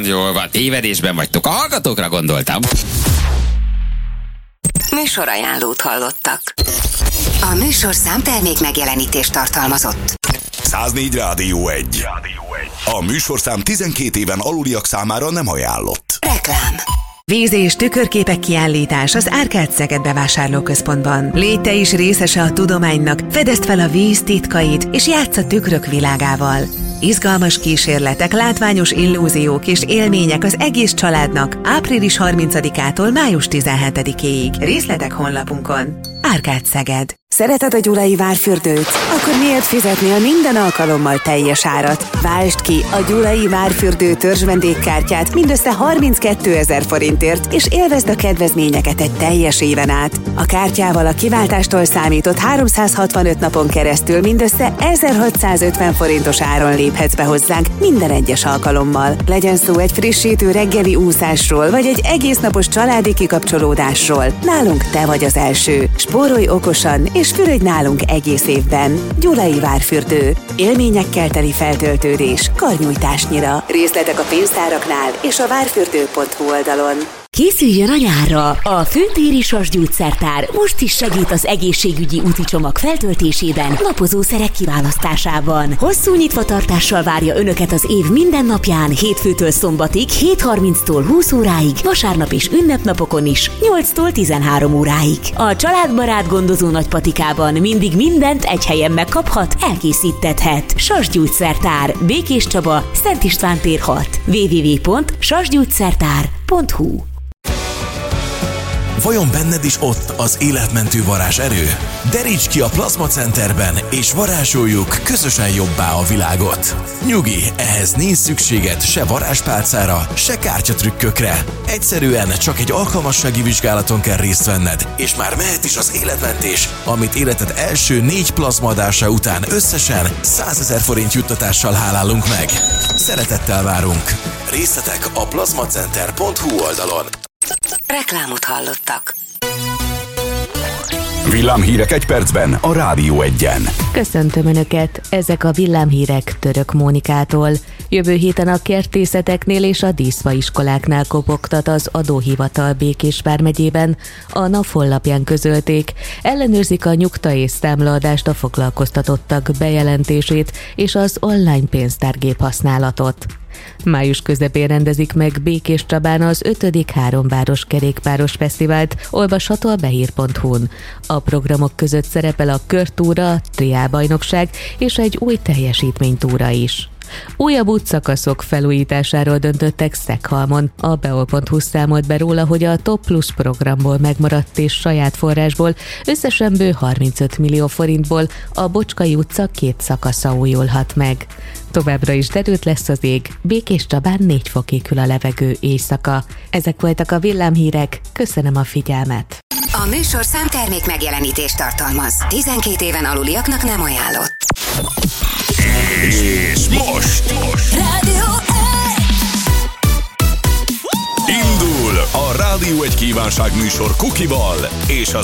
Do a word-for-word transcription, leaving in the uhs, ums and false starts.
jól van, tévedésben vagytok. A hallgatókra gondoltam. Műsorajánlót hallottak. A műsorszám termék megjelenítést tartalmazott. száznégy Rádió egy. A műsorszám tizenkét éven aluliak számára nem ajánlott. Reklám. Víz- és tükörképek kiállítás az Árkád Szeged bevásárlóközpontban. Légy te is részese a tudománynak, fedezd fel a víz titkait, és játsz a tükrök világával. Izgalmas kísérletek, látványos illúziók és élmények az egész családnak április harmincadikától május tizenhetedikéig. Részletek honlapunkon. Árkád Szeged. Szereted a Gyulai Várfürdőt? Akkor miért fizetni a minden alkalommal teljes árat? Váltsd ki a Gyulai Várfürdő törzsvendégkártyát mindössze harminckétezer forintért, és élvezd a kedvezményeket egy teljes éven át. A kártyával a kiváltástól számított háromszázhatvanöt napon keresztül mindössze ezerhatszázötven forintos áron léphetsz be hozzánk minden egyes alkalommal. Legyen szó egy frissítő reggeli úszásról, vagy egy egésznapos családi kikapcsolódásról. Nálunk te vagy az első. Spórolj okosan, és fürödj nálunk egész évben. Gyulai Várfürdő. Élményekkel teli feltöltődés, karnyújtásnyira. Részletek a pénztáraknál és a várfürdő pont hu oldalon. Készüljön a nyárra! A Főtéri Sas Gyógyszertár most is segít az egészségügyi úti csomag feltöltésében, napozószerek kiválasztásában. Hosszú nyitvatartással várja Önöket az év minden napján, hétfőtől szombatig, hét harminctól húsz óráig, vasárnap és ünnepnapokon is, nyolctól tizenhárom óráig. A családbarát gondozó nagypatikában mindig mindent egy helyen megkaphat, elkészíthethet. Sas Gyógyszertár, Békés Csaba, Szent István tér hat. double-u double-u double-u pont sas gyógyszertár pont hu. Vajon benned is ott az életmentő varázserő? Deríts ki a Plazma Centerben, és varázsoljuk közösen jobbá a világot. Nyugi, ehhez nincs szükséged se varázspálcára, se kártyatrükkökre. Egyszerűen csak egy alkalmassági vizsgálaton kell részt venned, és már mehet is az életmentés, amit életed első négy plazmaadása után összesen százezer forint juttatással hálálunk meg. Szeretettel várunk! Részletek a plazmacenter pont hu oldalon. Reklámot hallottak. Villámhírek egy percben a Rádió egyen. Köszöntöm Önöket, ezek a villámhírek Török Mónikától. Jövő héten a kertészeteknél és a díszfaiskoláknál kopogtat az adóhivatal Békés vármegyében. A NAV honlapján közölték, ellenőrzik a nyugta és számlaadást, a foglalkoztatottak bejelentését és az online pénztárgép használatot. Május közepén rendezik meg Békés Csabán az ötödik háromváros kerékpáros fesztivált, olvasható a behír pont hu-n. A programok között szerepel a körtúra, a triálbajnokság és egy új teljesítménytúra is. Újabb útszakaszok felújításáról döntöttek Szeghalmon. A beol pont hu számolt be róla, hogy a Top Plus programból megmaradt és saját forrásból összesen bő harmincöt millió forintból a Bocskai utca két szakasza újulhat meg. Továbbra is derült lesz az ég, Békés Csabán négy fokig hűl a levegő éjszaka. Ezek voltak a villámhírek, köszönöm a figyelmet. A műsorszám termék megjelenítést tartalmaz. tizenkét éven aluliaknak nem ajánlott. És most, most. Rádió Indul a Rádió egy kívánságműsor Kukival és a